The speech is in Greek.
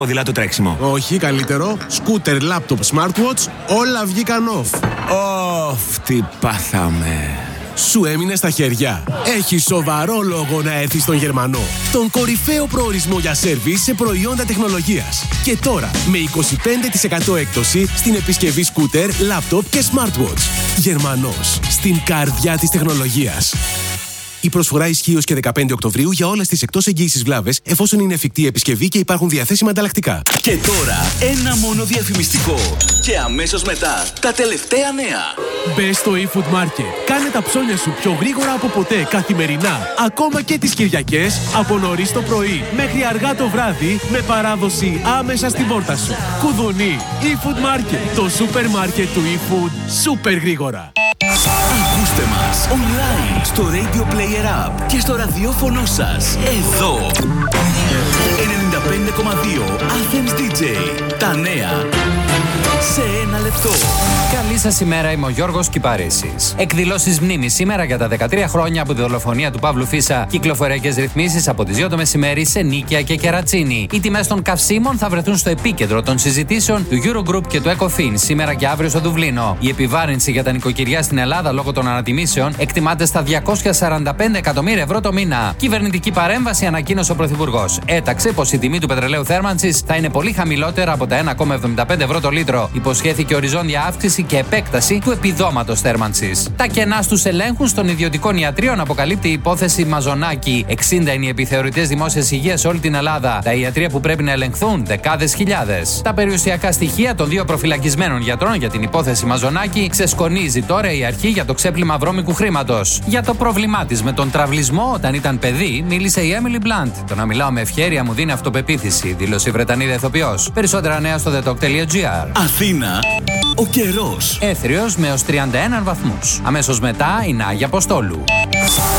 Ποδηλάτο τρέξιμο. Όχι, καλύτερο. Σκούτερ, λάπτοπ, smartwatch, όλα βγήκαν off. Τι πάθαμε. Σου έμεινε στα χέρια. Έχει σοβαρό λόγο να έρθεις στον Γερμανό. Τον κορυφαίο προορισμό για σέρβις σε προϊόντα τεχνολογίας. Και τώρα με 25% έκπτωση στην επισκευή σκούτερ, λάπτοπ και smartwatch. Γερμανός. Στην καρδιά της τεχνολογίας. Η προσφορά ισχύει ως και 15 Οκτωβρίου για όλες τις εκτός εγγύησης βλάβες, εφόσον είναι εφικτή η επισκευή και υπάρχουν διαθέσιμα ανταλλακτικά. Και τώρα ένα μόνο διαφημιστικό. Και αμέσως μετά τα τελευταία νέα. Μπες στο eFood Market. Κάνε τα ψώνια σου πιο γρήγορα από ποτέ καθημερινά. Ακόμα και τις Κυριακές, από νωρίς το πρωί μέχρι αργά το βράδυ, με παράδοση άμεσα στην πόρτα σου. Κουδουνί. eFood Market. Το σούπερ μάρκετ του eFood. Σούπερ γρήγορα. Ακούστε μας online στο Radio Player App και στο ραδιόφωνο σας. Εδώ 95,2 Athens DJ. Τα νέα σε ένα λεπτό. Καλή σας ημέρα, είμαι ο Γιώργος Κυπαρίσης. Εκδηλώσεις μνήμης σήμερα για τα 13 χρόνια από τη δολοφονία του Παύλου Φίσα. Κυκλοφοριακές ρυθμίσεις από τις 2 το μεσημέρι σε Νίκαια και Κερατσίνη. Οι τιμές των καυσίμων θα βρεθούν στο επίκεντρο των συζητήσεων του Eurogroup και του ECOFIN σήμερα και αύριο στο Δουβλίνο. Η επιβάρυνση για τα νοικοκυριά στην Ελλάδα λόγω των ανατιμήσεων εκτιμάται στα 245 εκατομμύρια ευρώ το μήνα. Κυβερνητική παρέμβαση ανακοίνωσε ο Πρωθυπουργός. Έταξε πως η τιμή του πετρελαίου θέρμανσης θα είναι πολύ χαμηλότερα από τα 1,75 ευρώ το λίτρο. Υποσχέθηκε οριζόντια αύξηση και επέκταση του επιδόματος θέρμανσης. Τα κενά στους ελέγχους των ιδιωτικών ιατρίων αποκαλύπτει η υπόθεση Μαζονάκη. 60 είναι οι επιθεωρητές δημόσιας υγείας σε όλη την Ελλάδα. Τα ιατρεία που πρέπει να ελεγχθούν, δεκάδες χιλιάδες. Τα περιουσιακά στοιχεία των 2 προφυλακισμένων γιατρών για την υπόθεση Μαζονάκη ξεσκονίζει τώρα η αρχή για το ξέπλυμα βρώμικου χρήματος. Για το πρόβλημά της με τον τραυλισμό όταν ήταν παιδί, μίλησε η Emily Blunt. Το να μιλάω με ευχέρεια μου δίνει αυτοπεποίθηση, δήλωσε η Βρετανίδα ηθοποιός. Περισσότερα νέα στο thetalk.gr. Αθήνα, ο καιρός. Έθριος με έως 31 βαθμούς. Αμέσως μετά η Νάγια Αποστόλου.